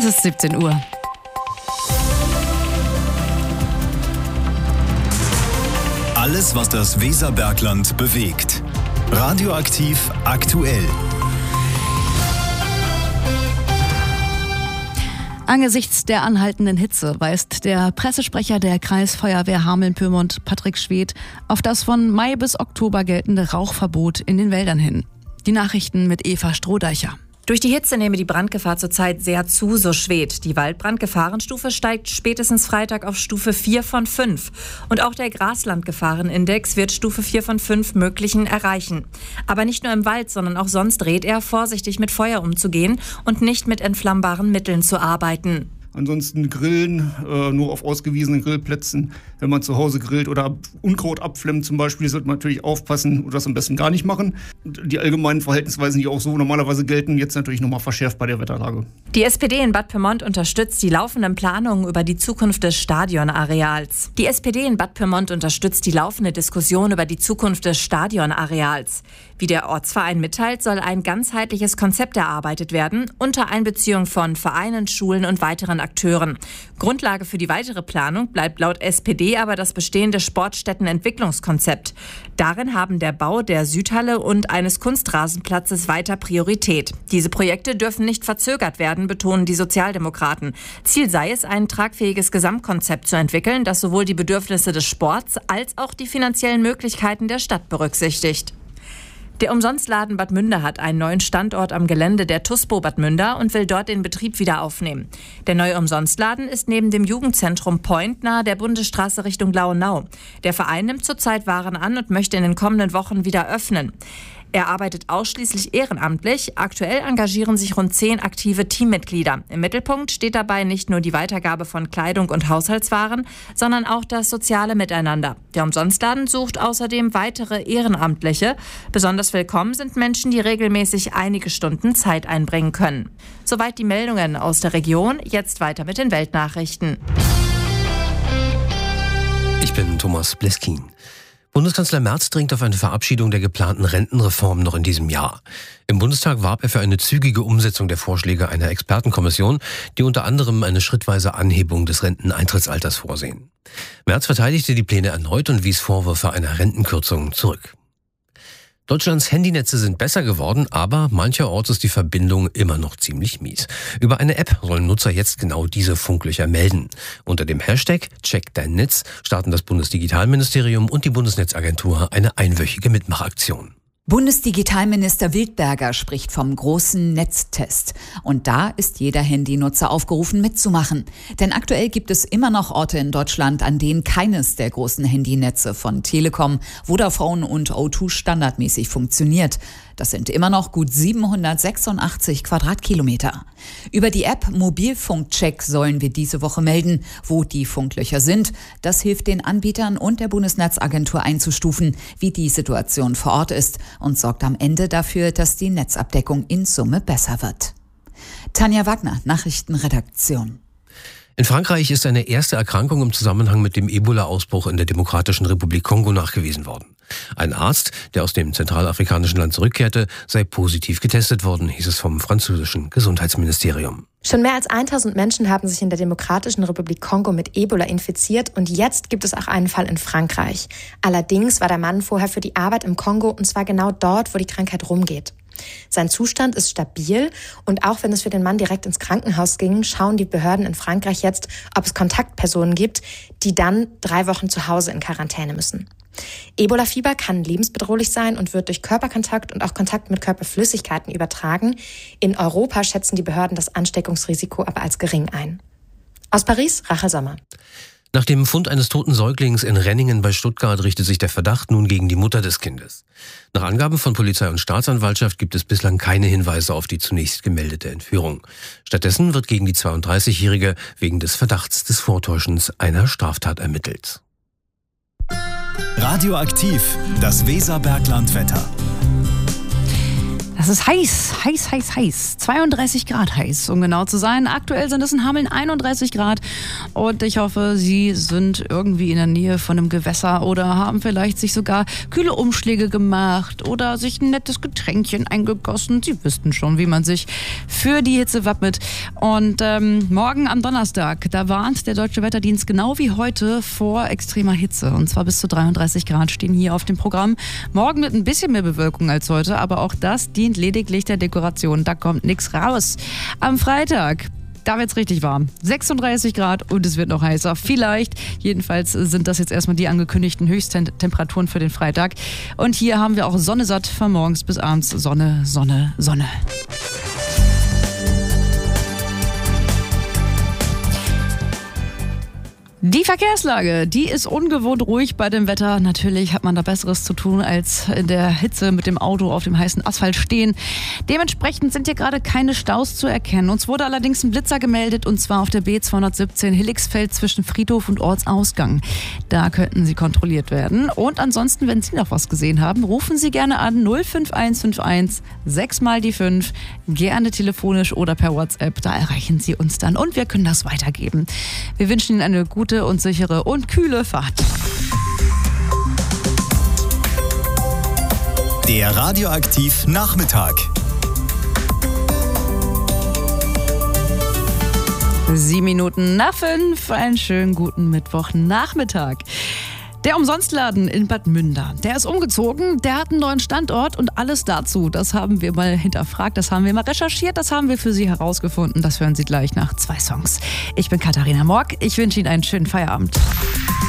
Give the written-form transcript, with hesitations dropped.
Es ist 17 Uhr. Alles, was das Weserbergland bewegt. Radioaktiv aktuell. Angesichts der anhaltenden Hitze weist der Pressesprecher der Kreisfeuerwehr Hameln-Pyrmont, Patrick Schwedt, auf das von Mai bis Oktober geltende Rauchverbot in den Wäldern hin. Die Nachrichten mit Eva Strohdeicher. Durch die Hitze nehme die Brandgefahr zurzeit sehr zu, so Schwedt. Die Waldbrandgefahrenstufe steigt spätestens Freitag auf Stufe 4 von 5. Und auch der Graslandgefahrenindex wird Stufe 4 von 5 möglichen erreichen. Aber nicht nur im Wald, sondern auch sonst rät er, vorsichtig mit Feuer umzugehen und nicht mit entflammbaren Mitteln zu arbeiten. Ansonsten Grillen, nur auf ausgewiesenen Grillplätzen. Wenn man zu Hause grillt oder Unkraut abflemmt zum Beispiel, sollte man natürlich aufpassen und das am besten gar nicht machen. Und die allgemeinen Verhaltensweisen, die auch so normalerweise gelten, jetzt natürlich nochmal verschärft bei der Wetterlage. Die SPD in Bad Pyrmont unterstützt die laufenden Planungen über die Zukunft des Stadionareals. Die SPD in Bad Pyrmont unterstützt die laufende Diskussion über die Zukunft des Stadionareals. Wie der Ortsverein mitteilt, soll ein ganzheitliches Konzept erarbeitet werden, unter Einbeziehung von Vereinen, Schulen und weiteren Akteuren. Grundlage für die weitere Planung bleibt laut SPD aber das bestehende Sportstättenentwicklungskonzept. Darin haben der Bau der Südhalle und eines Kunstrasenplatzes weiter Priorität. Diese Projekte dürfen nicht verzögert werden, betonen die Sozialdemokraten. Ziel sei es, ein tragfähiges Gesamtkonzept zu entwickeln, das sowohl die Bedürfnisse des Sports als auch die finanziellen Möglichkeiten der Stadt berücksichtigt. Der Umsonstladen Bad Münder hat einen neuen Standort am Gelände der TUSPO Bad Münder und will dort den Betrieb wieder aufnehmen. Der neue Umsonstladen ist neben dem Jugendzentrum Point nahe der Bundesstraße Richtung Lauenau. Der Verein nimmt zurzeit Waren an und möchte in den kommenden Wochen wieder öffnen. Er arbeitet ausschließlich ehrenamtlich. Aktuell engagieren sich rund 10 aktive Teammitglieder. Im Mittelpunkt steht dabei nicht nur die Weitergabe von Kleidung und Haushaltswaren, sondern auch das soziale Miteinander. Der Umsonstladen sucht außerdem weitere Ehrenamtliche. Besonders willkommen sind Menschen, die regelmäßig einige Stunden Zeit einbringen können. Soweit die Meldungen aus der Region. Jetzt weiter mit den Weltnachrichten. Ich bin Thomas Bleskin. Bundeskanzler Merz dringt auf eine Verabschiedung der geplanten Rentenreform noch in diesem Jahr. Im Bundestag warb er für eine zügige Umsetzung der Vorschläge einer Expertenkommission, die unter anderem eine schrittweise Anhebung des Renteneintrittsalters vorsehen. Merz verteidigte die Pläne erneut und wies Vorwürfe einer Rentenkürzung zurück. Deutschlands Handynetze sind besser geworden, aber mancherorts ist die Verbindung immer noch ziemlich mies. Über eine App sollen Nutzer jetzt genau diese Funklöcher melden. Unter dem Hashtag Check dein Netz starten das Bundesdigitalministerium und die Bundesnetzagentur eine einwöchige Mitmachaktion. Bundesdigitalminister Wildberger spricht vom großen Netztest. Und da ist jeder Handynutzer aufgerufen mitzumachen. Denn aktuell gibt es immer noch Orte in Deutschland, an denen keines der großen Handynetze von Telekom, Vodafone und O2 standardmäßig funktioniert. Das sind immer noch gut 786 Quadratkilometer. Über die App Mobilfunkcheck sollen wir diese Woche melden, wo die Funklöcher sind. Das hilft den Anbietern und der Bundesnetzagentur einzustufen, wie die Situation vor Ort ist und sorgt am Ende dafür, dass die Netzabdeckung in Summe besser wird. Tanja Wagner, Nachrichtenredaktion. In Frankreich ist eine erste Erkrankung im Zusammenhang mit dem Ebola-Ausbruch in der Demokratischen Republik Kongo nachgewiesen worden. Ein Arzt, der aus dem zentralafrikanischen Land zurückkehrte, sei positiv getestet worden, hieß es vom französischen Gesundheitsministerium. Schon mehr als 1000 Menschen haben sich in der Demokratischen Republik Kongo mit Ebola infiziert und jetzt gibt es auch einen Fall in Frankreich. Allerdings war der Mann vorher für die Arbeit im Kongo und zwar genau dort, wo die Krankheit rumgeht. Sein Zustand ist stabil und auch wenn es für den Mann direkt ins Krankenhaus ging, schauen die Behörden in Frankreich jetzt, ob es Kontaktpersonen gibt, die dann 3 Wochen zu Hause in Quarantäne müssen. Ebola-Fieber kann lebensbedrohlich sein und wird durch Körperkontakt und auch Kontakt mit Körperflüssigkeiten übertragen. In Europa schätzen die Behörden das Ansteckungsrisiko aber als gering ein. Aus Paris, Rachel Sommer. Nach dem Fund eines toten Säuglings in Renningen bei Stuttgart richtet sich der Verdacht nun gegen die Mutter des Kindes. Nach Angaben von Polizei und Staatsanwaltschaft gibt es bislang keine Hinweise auf die zunächst gemeldete Entführung. Stattdessen wird gegen die 32-Jährige wegen des Verdachts des Vortäuschens einer Straftat ermittelt. Radioaktiv, das Weserbergland-Wetter. Das ist heiß. 32 Grad heiß, um genau zu sein. Aktuell sind es in Hameln 31 Grad. Und ich hoffe, Sie sind irgendwie in der Nähe von einem Gewässer oder haben vielleicht sich sogar kühle Umschläge gemacht oder sich ein nettes Getränkchen eingegossen. Sie wüssten schon, wie man sich für die Hitze wappnet. Und morgen am Donnerstag, da warnt der Deutsche Wetterdienst genau wie heute vor extremer Hitze. Und zwar bis zu 33 Grad stehen hier auf dem Programm. Morgen mit ein bisschen mehr Bewölkung als heute, aber auch das dient lediglich der Dekoration. Da kommt nichts raus. Am Freitag, da wird's richtig warm. 36 Grad und es wird noch heißer. Vielleicht, jedenfalls sind das jetzt erstmal die angekündigten Höchsttemperaturen für den Freitag. Und hier haben wir auch Sonne satt von morgens bis abends. Sonne, Sonne, Sonne. Die Verkehrslage, die ist ungewohnt ruhig bei dem Wetter. Natürlich hat man da Besseres zu tun, als in der Hitze mit dem Auto auf dem heißen Asphalt stehen. Dementsprechend sind hier gerade keine Staus zu erkennen. Uns wurde allerdings ein Blitzer gemeldet, und zwar auf der B217 Hillixfeld zwischen Friedhof und Ortsausgang. Da könnten Sie kontrolliert werden. Und ansonsten, wenn Sie noch was gesehen haben, rufen Sie gerne an 05151 6 mal die 5. Gerne telefonisch oder per WhatsApp. Da erreichen Sie uns dann und wir können das weitergeben. Wir wünschen Ihnen eine gute und sichere und kühle Fahrt. Der Radioaktiv Nachmittag. 7 Minuten nach 5. Einen schönen guten Mittwochnachmittag. Der Umsonstladen in Bad Münder, der ist umgezogen, der hat einen neuen Standort und alles dazu, das haben wir mal hinterfragt, das haben wir mal recherchiert, das haben wir für Sie herausgefunden. Das hören Sie gleich nach 2 Songs. Ich bin Katharina Morg, ich wünsche Ihnen einen schönen Feierabend.